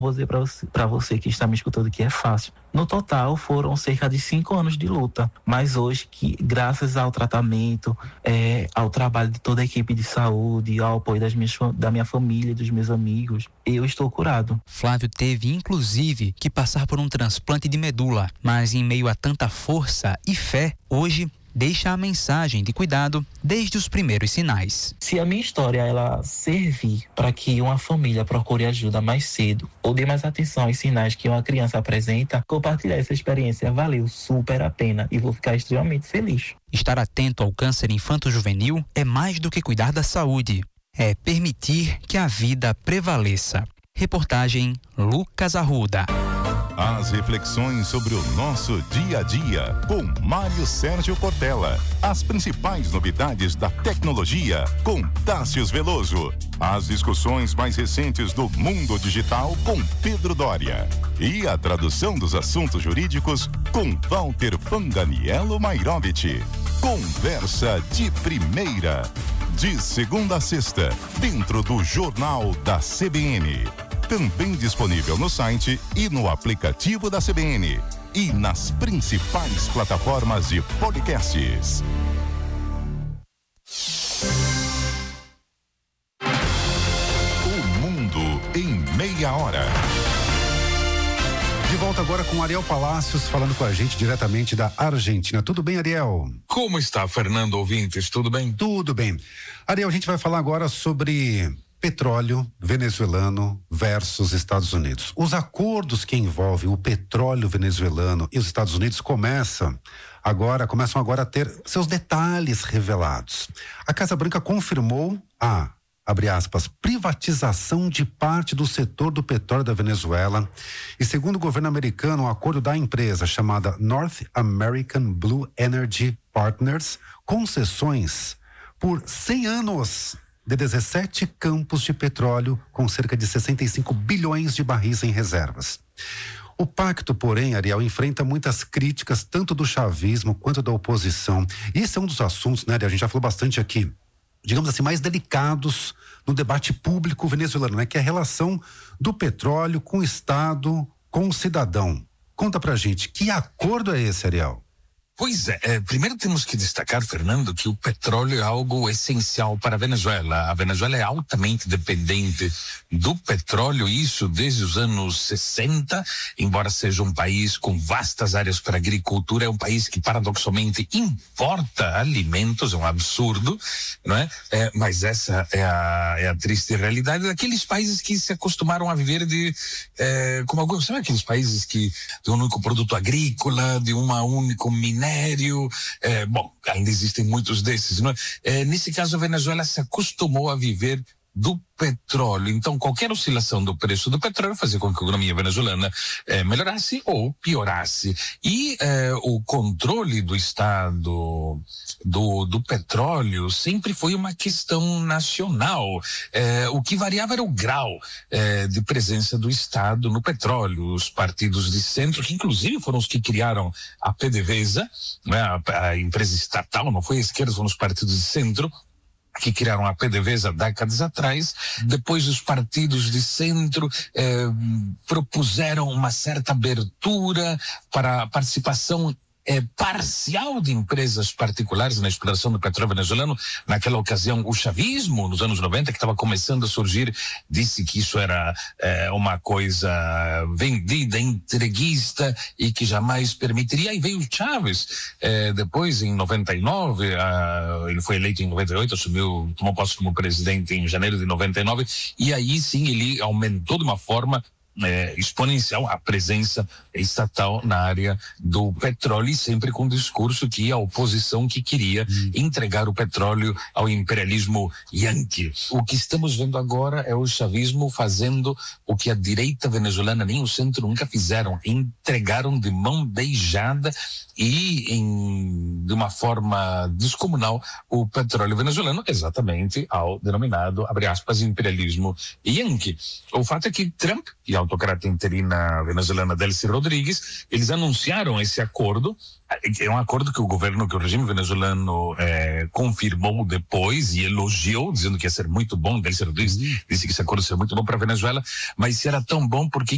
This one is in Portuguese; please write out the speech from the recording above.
Vou dizer para você que está me escutando que é fácil. No total, foram cerca de 5 anos de luta. Mas hoje, que graças ao tratamento, ao trabalho de toda a equipe de saúde, ao apoio da minha família, dos meus amigos, eu estou curado. Flávio teve, inclusive, que passar por um transplante de medula. Mas em meio a tanta força e fé, hoje deixa a mensagem de cuidado desde os primeiros sinais. Se a minha história ela servir para que uma família procure ajuda mais cedo ou dê mais atenção aos sinais que uma criança apresenta, compartilhar essa experiência valeu super a pena e vou ficar extremamente feliz. Estar atento ao câncer infanto-juvenil é mais do que cuidar da saúde, é permitir que a vida prevaleça. Reportagem Lucas Arruda. As reflexões sobre o nosso dia a dia com Mário Sérgio Cortella. As principais novidades da tecnologia com Tássius Veloso. As discussões mais recentes do mundo digital com Pedro Doria. E a tradução dos assuntos jurídicos com Walter Fanganiello Mairovich. Conversa de primeira. De segunda a sexta, dentro do Jornal da CBN. Também disponível no site e no aplicativo da CBN e nas principais plataformas de podcasts. O mundo em meia hora. De volta agora com Ariel Palácios, falando com a gente diretamente da Argentina. Tudo bem, Ariel? Como está, Fernando, ouvintes? Tudo bem? Tudo bem. Ariel, a gente vai falar agora sobre petróleo venezuelano versus Estados Unidos. Os acordos que envolvem o petróleo venezuelano e os Estados Unidos começam agora a ter seus detalhes revelados. A Casa Branca confirmou abre aspas, privatização de parte do setor do petróleo da Venezuela e, segundo o governo americano, o acordo da empresa chamada North American Blue Energy Partners, concessões por 100 anos de 17 campos de petróleo com cerca de 65 bilhões de barris em reservas. O pacto, porém, Ariel, enfrenta muitas críticas, tanto do chavismo quanto da oposição. E esse é um dos assuntos, né, Ariel, a gente já falou bastante aqui, digamos assim, mais delicados no debate público venezuelano, né? Que é a relação do petróleo com o Estado, com o cidadão. Conta pra gente, que acordo é esse, Ariel? Pois é, primeiro temos que destacar, Fernando, que o petróleo é algo essencial para a Venezuela. A Venezuela é altamente dependente do petróleo, isso desde os anos 60, embora seja um país com vastas áreas para agricultura, é um país que paradoxalmente importa alimentos, é um absurdo, não é? Mas essa é a triste realidade daqueles países que se acostumaram a viver como alguns, sabe aqueles países que de um único produto agrícola, de uma único minério, ainda existem muitos desses, não é? Nesse caso, a Venezuela se acostumou a viver do petróleo. Então, qualquer oscilação do preço do petróleo fazia com que a economia venezuelana melhorasse ou piorasse. E o controle do Estado do petróleo sempre foi uma questão nacional. O que variava era o grau de presença do Estado no petróleo. Os partidos de centro, que inclusive foram os que criaram a PDVSA, né, a empresa estatal, não foi a esquerda, foram os partidos de centro que criaram a PDVSA décadas atrás. Depois os partidos de centro propuseram uma certa abertura para a participação parcial de empresas particulares na exploração do petróleo venezuelano. Naquela ocasião, o chavismo, nos anos 90, que estava começando a surgir, disse que isso era uma coisa vendida, entreguista e que jamais permitiria. E veio o Chávez, depois, em 99, ele foi eleito em 98, tomou posse como presidente em janeiro de 99, e aí sim ele aumentou de uma forma exponencial a presença estatal na área do petróleo, e sempre com o discurso que a oposição que queria entregar o petróleo ao imperialismo yankee. O que estamos vendo agora é o chavismo fazendo o que a direita venezuelana nem o centro nunca fizeram: entregaram de mão beijada e de uma forma descomunal o petróleo venezuelano exatamente ao denominado, abre aspas, imperialismo yankee. O fato é que Trump e a autocrata interina venezuelana Delcy Rodrigues, eles anunciaram esse acordo. É um acordo que o regime venezuelano confirmou depois e elogiou, dizendo que ia ser muito bom. Delcy Rodrigues disse que esse acordo ia ser muito bom para a Venezuela, mas se era tão bom, porque